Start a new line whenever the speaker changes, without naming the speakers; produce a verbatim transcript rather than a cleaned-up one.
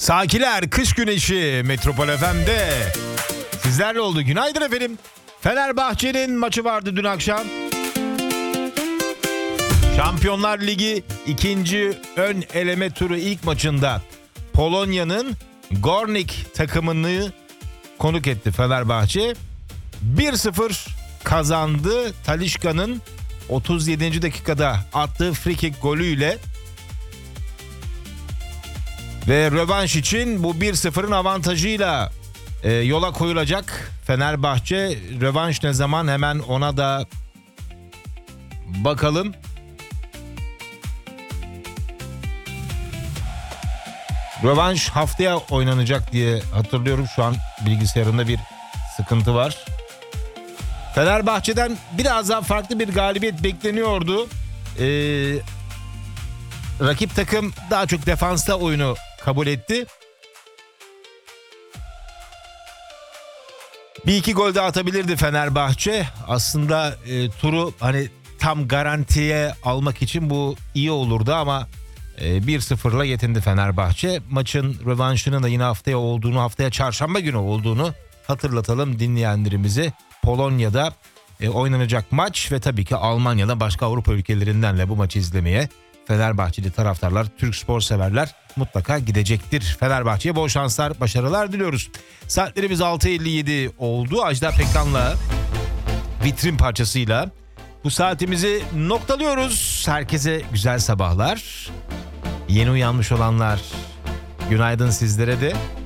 Sakiler, kış güneşi Metropol F M'de sizlerle oldu. Günaydın efendim. Fenerbahçe'nin maçı vardı dün akşam. Şampiyonlar Ligi ikinci ön eleme turu ilk maçında Polonya'nın Gornik takımını konuk etti Fenerbahçe. bir sıfır kazandı. Talisca'nın otuz yedinci dakikada attığı frikik golüyle. Ve rövanş için bu bir sıfırın avantajıyla e, yola koyulacak Fenerbahçe. Rövanş ne zaman, hemen ona da bakalım. Rövanş haftaya oynanacak diye hatırlıyorum. Şu an bilgisayarında bir sıkıntı var. Fenerbahçe'den biraz daha farklı bir galibiyet bekleniyordu. Ee, rakip takım daha çok defansta oyunu kabul etti. Bir iki gol daha atabilirdi Fenerbahçe. Aslında e, turu hani tam garantiye almak için bu iyi olurdu ama e, bir sıfırla yetindi Fenerbahçe. Maçın rövanşının da yine haftaya olduğunu, haftaya çarşamba günü olduğunu hatırlatalım dinleyenlerimize. Polonya'da e, oynanacak maç ve tabii ki Almanya'da başka Avrupa ülkelerinden de bu maçı izlemeye Fenerbahçeli taraftarlar, Türk spor severler mutlaka gidecektir. Fenerbahçe'ye bol şanslar, başarılar diliyoruz. Saatlerimiz altı elli yedi oldu. Ajda Pekkan'la vitrin parçasıyla bu saatimizi noktalıyoruz. Herkese güzel sabahlar. Yeni uyanmış olanlar günaydın sizlere de.